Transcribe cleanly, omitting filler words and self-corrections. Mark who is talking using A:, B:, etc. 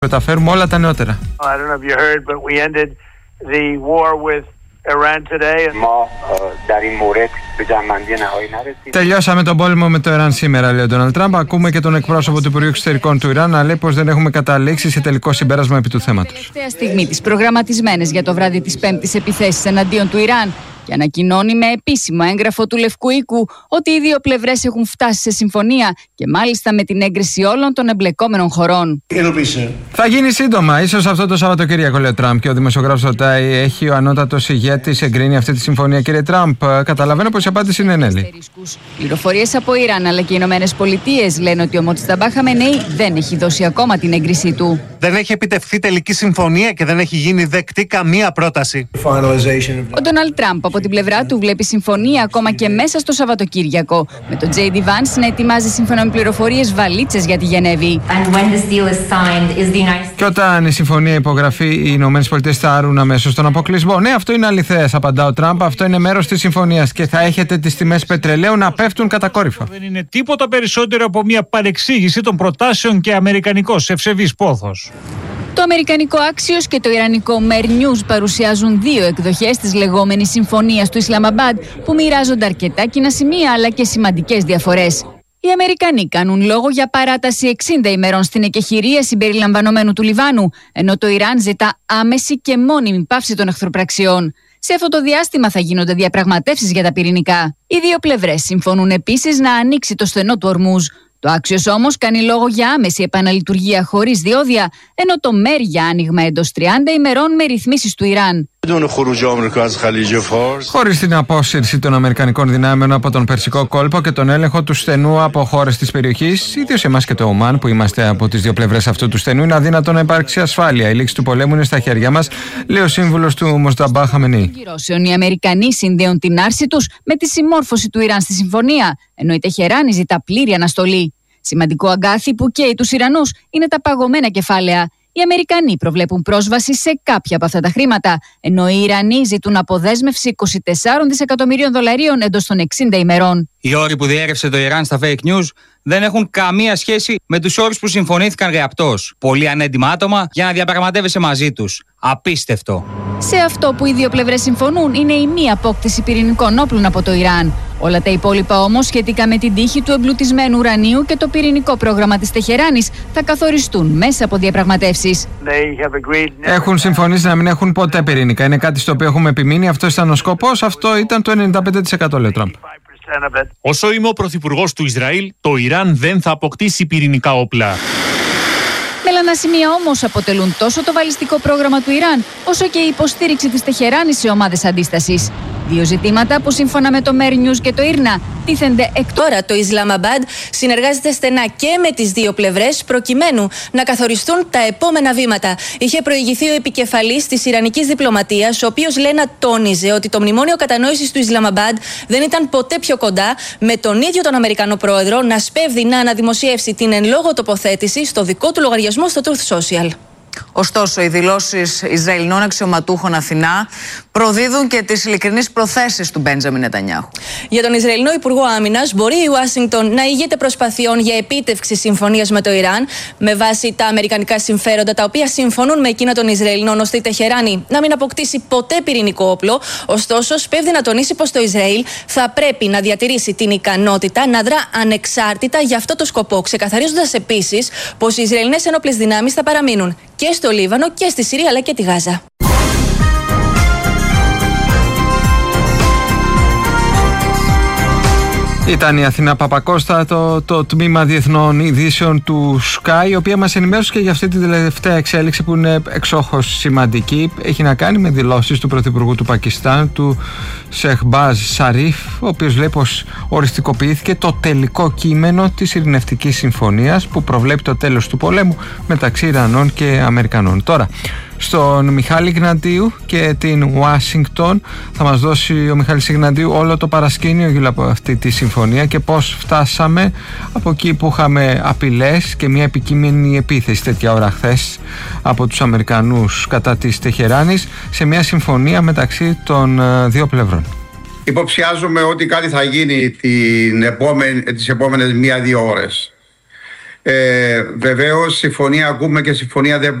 A: Μεταφέρουμε όλα τα νεότερα. Τελειώσαμε τον πόλεμο με το Ιράν σήμερα, λέει ο Ντόναλντ Τραμπ. Ακούμε και τον εκπρόσωπο του Υπουργείου Εξωτερικών του Ιράν να λέει πως δεν έχουμε καταλήξει σε τελικό συμπέρασμα επί του θέματος.
B: Τελευταία στιγμή τις προγραμματισμένες για το βράδυ της Πέμπτης επιθέσεις εναντίον του Ιράν και ανακοινώνει με επίσημο έγγραφο του Λευκού Οίκου ότι οι δύο πλευρές έχουν φτάσει σε συμφωνία και μάλιστα με την έγκριση όλων των εμπλεκόμενων χωρών.
A: Θα γίνει σύντομα, ίσως αυτό το Σαββατοκύριακο, λέει ο Τραμπ. Και ο δημοσιογράφος ρωτάει, έχει ο ανώτατος ηγέτης εγκρίνει αυτή τη συμφωνία, κύριε Τραμπ? Καταλαβαίνω πως η απάντηση είναι ναι.
B: Πληροφορίες από Ιράν αλλά και οι Ηνωμένες Πολιτείες λένε ότι ο Μοτζταμπά Χαμενεή δεν έχει δώσει ακόμα την έγκρισή του.
C: Δεν έχει επιτευχθεί τελική συμφωνία και δεν έχει γίνει δεκτή καμία πρόταση.
B: Ο Ντόναλντ Τραμπ από την πλευρά του βλέπει συμφωνία ακόμα και μέσα στο Σαββατοκύριακο, με τον J.D. Vance να ετοιμάζει σύμφωνα με πληροφορίες βαλίτσες για τη Γενέβη.
A: Και όταν η συμφωνία υπογραφεί, οι Ηνωμένες Πολιτείες θα άρουν αμέσως τον αποκλεισμό. Ναι, αυτό είναι αληθές, απαντά ο Τραμπ. Αυτό είναι μέρος της συμφωνίας και θα έχετε τις τιμές πετρελαίου να πέφτουν κατακόρυφα.
D: Δεν είναι τίποτα περισσότερο από μια παρεξήγηση των προτάσεων και αμερικανικός ευσεβής πόθος.
B: Το αμερικανικό Axios και το ιρανικό Mer News παρουσιάζουν δύο εκδοχές της λεγόμενης συμφωνίας του Ισλαμαμπάντ που μοιράζονται αρκετά κοινά σημεία αλλά και σημαντικές διαφορές. Οι Αμερικανοί κάνουν λόγο για παράταση 60 ημερών στην εκεχηρία συμπεριλαμβανομένου του Λιβάνου, ενώ το Ιράν ζητά άμεση και μόνιμη πάυση των εχθροπραξιών. Σε αυτό το διάστημα θα γίνονται διαπραγματεύσεις για τα πυρηνικά. Οι δύο πλευρές συμφωνούν επίσης να ανοίξει το στενό του Ορμούζ. Το Axios όμως κάνει λόγο για άμεση επαναλειτουργία χωρίς διόδια, ενώ το Mer για άνοιγμα εντός 30 ημερών με ρυθμίσεις του Ιράν.
A: Χωρίς την απόσυρση των Αμερικανικών δυνάμεων από τον Περσικό κόλπο και τον έλεγχο του στενού από χώρες της περιοχής, ιδίως εμάς και το Ομάν που είμαστε από τις δύο πλευρές αυτού του στενού, είναι αδύνατο να υπάρξει ασφάλεια. Η λήξη του πολέμου είναι στα χέρια μας, λέει ο σύμβουλος του Μοσταμπά Χαμενεή.
B: Οι Αμερικανοί συνδέουν την άρση τους με τη συμμόρφωση του Ιράν στη συμφωνία, ενώ η Τεχεράνη ζητά πλήρη αναστολή. Σημαντικό αγκάθι που καίει τους Ιρανούς είναι τα παγωμένα κεφάλαια. Οι Αμερικανοί προβλέπουν πρόσβαση σε κάποια από αυτά τα χρήματα, ενώ οι Ιρανοί ζητούν αποδέσμευση 24 δισεκατομμυρίων δολαρίων εντός των 60 ημερών.
E: Οι όροι που διέρευσε το Ιράν στα fake news δεν έχουν καμία σχέση με τους όρους που συμφωνήθηκαν γραπτώς. Πολύ ανέντιμα άτομα για να διαπραγματεύεσαι μαζί τους. Απίστευτο.
B: Σε αυτό που οι δύο πλευρές συμφωνούν είναι η μη απόκτηση πυρηνικών όπλων από το Ιράν. Όλα τα υπόλοιπα όμως σχετικά με την τύχη του εμπλουτισμένου ουρανίου και το πυρηνικό πρόγραμμα της Τεχεράνης θα καθοριστούν μέσα από διαπραγματεύσεις.
A: Έχουν συμφωνήσει να μην έχουν ποτέ πυρηνικά. Είναι κάτι στο οποίο έχουμε επιμείνει. Αυτό ήταν ο σκοπός. Αυτό ήταν το 95%, λέει ο Τραμπ.
D: Όσο είμαι ο πρωθυπουργός του Ισραήλ, το Ιράν δεν θα αποκτήσει πυρηνικά όπλα.
B: Μελανά σημεία όμως αποτελούν τόσο το βαλιστικό πρόγραμμα του Ιράν, όσο και η υποστήριξη της Τεχεράνης σε ομάδες αντίστασης. Δύο ζητήματα που σύμφωνα με το Mer News και το Ήρνα τίθενται εκτός.
F: Τώρα το Ισλαμαμπάντ συνεργάζεται στενά και με τις δύο πλευρές προκειμένου να καθοριστούν τα επόμενα βήματα. Είχε προηγηθεί ο επικεφαλής της Ιρανικής διπλωματίας, ο οποίος Λένα τόνιζε ότι το μνημόνιο κατανόησης του Ισλαμαμπάντ δεν ήταν ποτέ πιο κοντά, με τον ίδιο τον Αμερικανό πρόεδρο να σπέβδει να αναδημοσιεύσει την εν λόγω τοποθέτηση στο δικό του λογαριασμό στο Truth Social.
G: Ωστόσο, οι δηλώσεις Ισραηλινών αξιωματούχων Αθηνά προδίδουν και τις ειλικρινείς προθέσεις του Μπέντζαμιν Νετανιάχου.
F: Για τον Ισραηλινό Υπουργό Άμυνας, μπορεί η Ουάσιγκτον να ηγείται προσπαθειών για επίτευξη συμφωνίας με το Ιράν με βάση τα αμερικανικά συμφέροντα, τα οποία συμφωνούν με εκείνα των Ισραηλινών, ώστε η Τεχεράνη να μην αποκτήσει ποτέ πυρηνικό όπλο. Ωστόσο, σπέβδει να τονίσει πως το Ισραήλ θα πρέπει να διατηρήσει την ικανότητα να δρά ανεξάρτητα για αυτό το σκοπό, ξεκαθαρίζοντας επίσης πως οι Ισραηλινές ενόπλες δυνάμεις θα παραμείνουν και στο Λίβανο και στη Συρία αλλά και τη Γάζα.
A: Ήταν η Αθηνά Παπακώστα, το τμήμα διεθνών ειδήσεων του Sky, η οποία μας ενημέρωσε και για αυτή την τελευταία εξέλιξη που είναι εξόχως σημαντική. Έχει να κάνει με δηλώσεις του Πρωθυπουργού του Πακιστάν, του Σεχμπάζ Σαρίφ, ο οποίος λέει πως οριστικοποιήθηκε το τελικό κείμενο της ειρηνευτικής συμφωνίας που προβλέπει το τέλος του πολέμου μεταξύ Ιρανών και Αμερικανών. Τώρα, στον Μιχάλη Γναντίου και την Ουάσιγκτον θα μας δώσει ο Μιχάλης Γναντίου όλο το παρασκήνιο γύρω από αυτή τη συμφωνία και πώς φτάσαμε από εκεί που είχαμε απειλές και μια επικείμενη επίθεση τέτοια ώρα χθες από τους Αμερικανούς κατά της Τεχεράνης σε μια συμφωνία μεταξύ των δύο πλευρών.
H: Υποψιάζομαι ότι κάτι θα γίνει τις επόμενες 1-2 ώρες. Βεβαίως, συμφωνία ακούμε και συμφωνία δεν